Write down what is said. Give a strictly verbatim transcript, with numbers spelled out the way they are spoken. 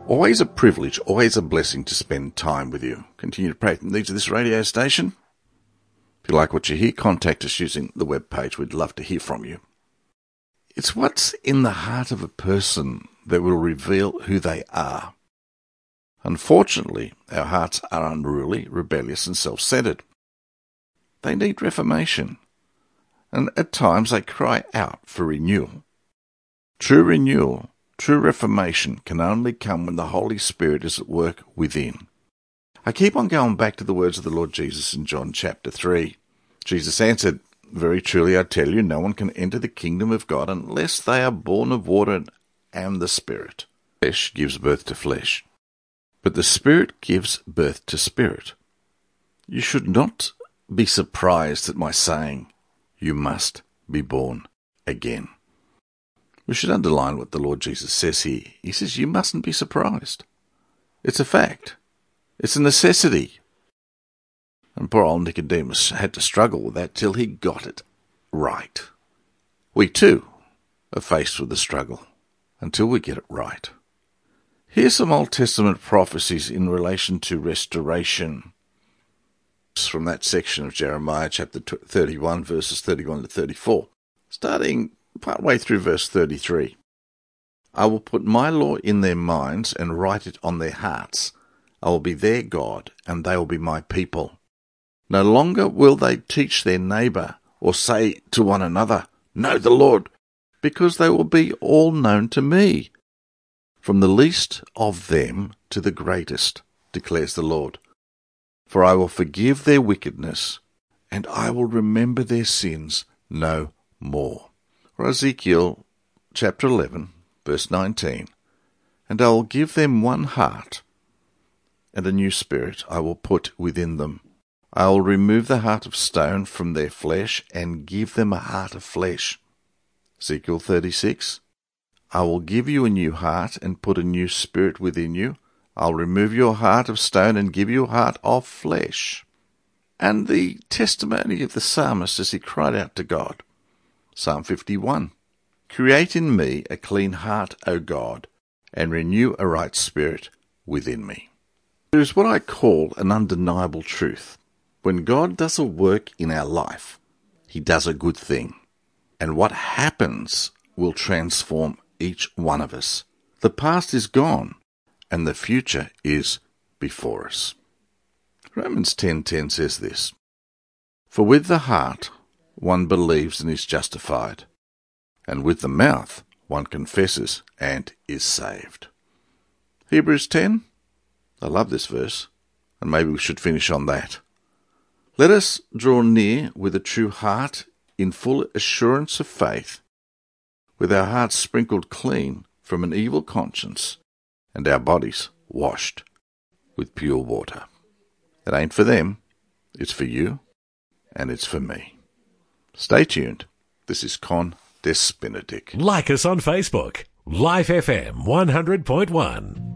Always a privilege, always a blessing to spend time with you. Continue to pray for the needs of this radio station. If you like what you hear, contact us using the webpage. We'd love to hear from you. It's what's in the heart of a person that will reveal who they are. Unfortunately, our hearts are unruly, rebellious, and self-centered. They need reformation, and at times they cry out for renewal. True renewal, true reformation can only come when the Holy Spirit is at work within. I keep on going back to the words of the Lord Jesus in John chapter three. Jesus answered, "Very truly I tell you, no one can enter the kingdom of God unless they are born of water and the Spirit. Flesh gives birth to flesh, but the Spirit gives birth to spirit. You should not be surprised at my saying, you must be born again." We should underline what the Lord Jesus says here. He says you mustn't be surprised. It's a fact. It's a necessity. And poor old Nicodemus had to struggle with that till he got it right. We too are faced with the struggle until we get it right. Here's some Old Testament prophecies in relation to restoration. From that section of Jeremiah chapter thirty-one, verses thirty-one to thirty-four, starting partway through verse thirty-three. "I will put my law in their minds and write it on their hearts. I will be their God, and they will be my people. No longer will they teach their neighbour or say to one another, 'Know the Lord,' because they will be all known to me, from the least of them to the greatest, declares the Lord. For I will forgive their wickedness, and I will remember their sins no more." Or Ezekiel chapter eleven, verse nineteen. "And I will give them one heart, and a new spirit I will put within them. I will remove the heart of stone from their flesh, and give them a heart of flesh." Ezekiel thirty-six. "I will give you a new heart, and put a new spirit within you. I'll remove your heart of stone and give you a heart of flesh." And the testimony of the psalmist as he cried out to God. Psalm fifty-one. "Create in me a clean heart, O God, and renew a right spirit within me." There is what I call an undeniable truth. When God does a work in our life, he does a good thing. And what happens will transform each one of us. The past is gone, and the future is before us. Romans ten ten says this, "For with the heart one believes and is justified, and with the mouth one confesses and is saved." Hebrews ten, I love this verse, and maybe we should finish on that. "Let us draw near with a true heart in full assurance of faith, with our hearts sprinkled clean from an evil conscience, and our bodies washed with pure water." It ain't for them, it's for you, and it's for me. Stay tuned. This is Con Des Benedict. Like us on Facebook, Life F M one hundred point one.